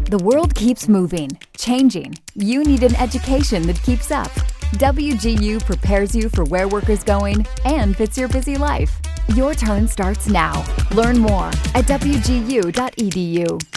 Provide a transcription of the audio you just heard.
The world keeps moving, changing. You need an education that keeps up. WGU prepares you for where work is going and fits your busy life. Your turn starts now. Learn more at wgu.edu.